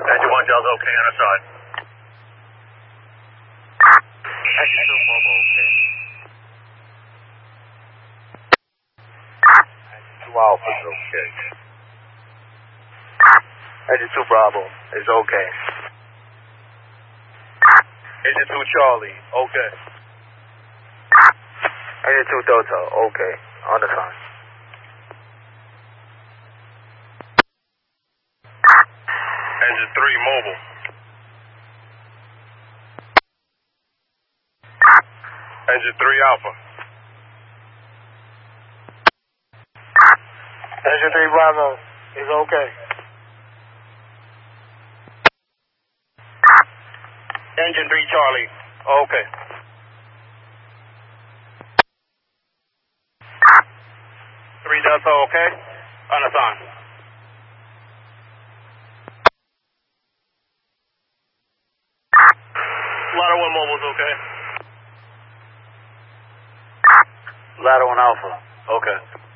Engine 1 Delta okay on our side. Engine 2 Mobile okay. Engine 2 Alpha is okay. Engine 2 Bravo is okay. Engine 2 Charlie, okay. Engine 2 Delta, okay. On the sign. Engine 3 Mobile. Engine 3 Alpha. Engine 3 Bravo is okay. Engine 3 Charlie, okay. 3 Delta, okay? On the sign. Ladder 1 Mobile's okay. Ladder 1 Alpha, okay.